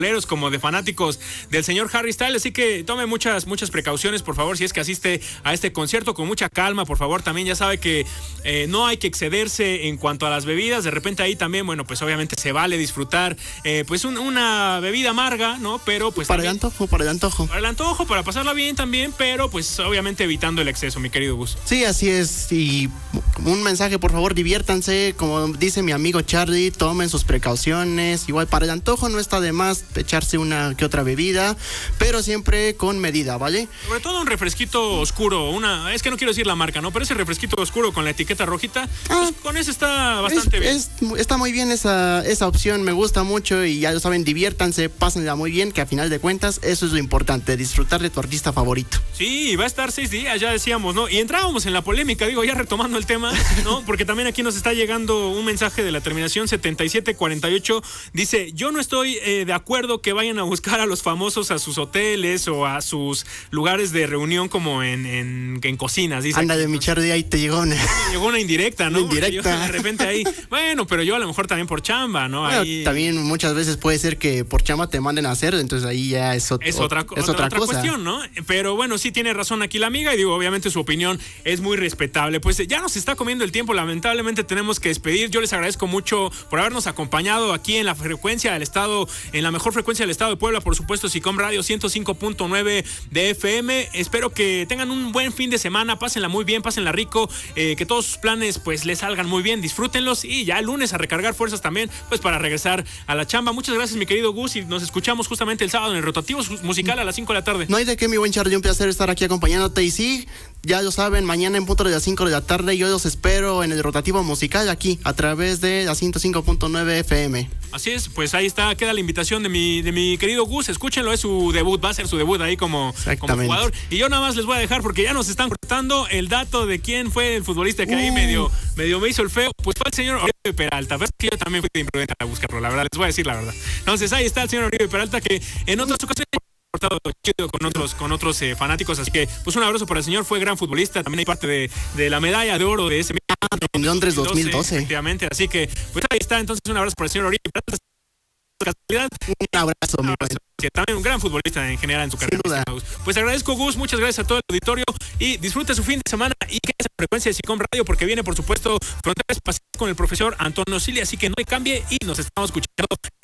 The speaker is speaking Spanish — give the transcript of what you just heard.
como de fanáticos del señor Harry Styles, así que tome muchas precauciones, por favor, si es que asiste a este concierto, con mucha calma, por favor. También ya sabe que no hay que excederse en cuanto a las bebidas. De repente ahí también, bueno, pues obviamente se vale disfrutar pues una bebida amarga, ¿no? Pero pues para también, el antojo. Para el antojo, para pasarla bien también, pero pues obviamente evitando el exceso, mi querido Gus. Sí, así es. Y un mensaje, por favor, diviértanse, como dice mi amigo Charlie, tomen sus precauciones. Igual para el antojo no está de más echarse una que otra bebida, pero siempre con medida, ¿vale? Sobre todo un refresquito oscuro, es que no quiero decir la marca, ¿no? Pero ese refresquito oscuro con la etiqueta rojita, pues con eso está bastante bien. Está muy bien esa opción, me gusta mucho y ya lo saben, diviértanse, pásenla muy bien, que a final de cuentas eso es lo importante, disfrutar de tu artista favorito. Sí, va a estar 6 días, ya decíamos, ¿no? Y entrábamos en la polémica, ya retomando el tema, ¿no? Porque también aquí nos está llegando un mensaje de la terminación 7748, dice, yo no estoy de acuerdo que vayan a buscar a los famosos a sus hoteles o a sus lugares de reunión como en cocinas, dice. Ándale, mi Charlie, ahí te llegó una indirecta, ¿no? Indirecta. De repente ahí, bueno, pero yo a lo mejor también por chamba, ¿no? Bueno, ahí... También muchas veces puede ser que por chamba te manden a hacer, entonces ahí ya es otra cosa. Cuestión, ¿no? Pero bueno, sí tiene razón aquí la amiga y digo, obviamente su opinión es muy respetable. Pues ya nos está comiendo el tiempo, lamentablemente tenemos que despedir. Yo les agradezco mucho por habernos acompañado aquí en la frecuencia del estado, en la mejor frecuencia del estado de Puebla, por supuesto, SICOM Radio 105.9 de FM. Espero que tengan un buen fin de semana, pásenla muy bien, pásenla rico, que todos sus planes pues les salgan muy bien, disfrútenlos y ya el lunes a recargar fuerzas también, pues para regresar a la chamba. Muchas gracias, mi querido Gus, y nos escuchamos justamente el sábado en el rotativo musical a las 5 de la tarde. No hay de qué, mi buen Charlie, un placer estar aquí acompañándote y sí, ya lo saben, mañana en punto de las 5 de la tarde yo los espero en el rotativo musical aquí a través de la 105.9 FM. Así es, pues ahí está, queda la invitación de mi querido Gus, escúchenlo, es su debut, va a ser su debut ahí como jugador. Y yo nada más les voy a dejar porque ya nos están cortando el dato de quién fue el futbolista que ahí medio me hizo el feo, pues fue el señor Oribe Peralta. Pero es que yo también fui de imprudente a buscarlo, la verdad, les voy a decir la verdad. Entonces ahí está el señor Oribe Peralta, que en otras ocasiones portado chido con otros fanáticos, así que pues un abrazo para el señor, fue gran futbolista, también hay parte de la medalla de oro de ese en Londres 2012. Efectivamente, así que pues ahí está, entonces un abrazo para el señor Oribe. Un abrazo, que también un gran futbolista en general en su carrera. Pues agradezco, Gus, muchas gracias a todo el auditorio y disfrute su fin de semana y que esa frecuencia de SICOM Radio, porque viene por supuesto Fronteras Espaciales con el profesor Antonio Sili, así que no cambie y nos estamos escuchando